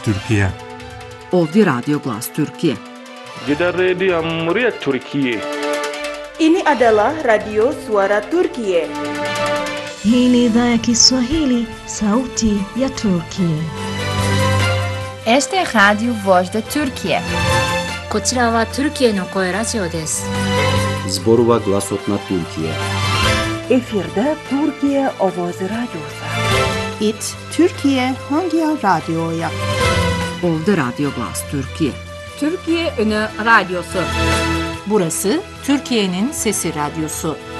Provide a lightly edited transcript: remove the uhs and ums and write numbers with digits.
Türkiye. Ovdje Radio Glas Türkiye. Kita Radio Muryat Türkiye. Ini adalah Radio Suara Turkiye. Hii ni idhaa ya Kiswahili, sauti ya Turkiye. Este es Radio Voz de Türkiye. こちらはトルキエの声ラジオです。 Zborova Glasotna Türkiye. Efirde Türkiye Ovozi Radyosu. İt Türkiye Hangi Radyo'ya? Ovdje Radio Glas Türkiye. Türkiye Ünü Radyosu. Burası Türkiye'nin Sesi Radyosu.